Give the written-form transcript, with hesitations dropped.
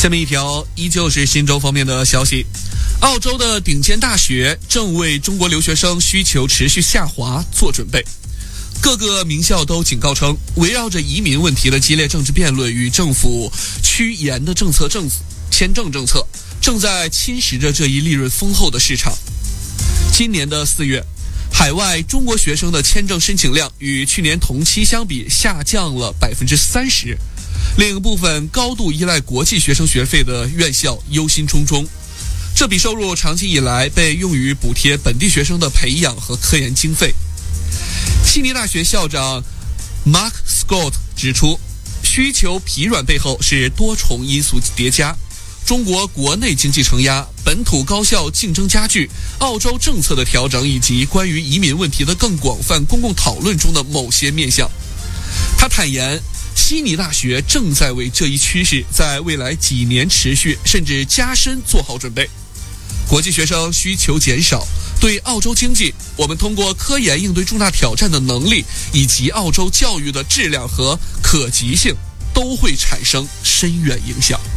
下面一条依旧是新州方面的消息，澳洲的顶尖大学正为中国留学生需求持续下滑做准备。各个名校都警告称，围绕着移民问题的激烈政治辩论与政府趋严的签证政策，正在侵蚀着这一利润丰厚的市场。今年的4月，海外中国学生的签证申请量与去年同期相比下降了30%，令部分高度依赖国际学生学费的院校忧心忡忡。这笔收入长期以来被用于补贴本地学生的培养和科研经费。悉尼大学校长 Mark Scott 指出，需求疲软背后是多重因素叠加，中国国内经济承压，本土高校竞争加剧，澳洲政策的调整，以及关于移民问题的更广泛公共讨论中的某些面向。他坦言，悉尼大学正在为这一趋势在未来几年持续甚至加深做好准备。国际学生需求减少，对澳洲经济，我们通过科研应对重大挑战的能力，以及澳洲教育的质量和可及性，都会产生深远影响。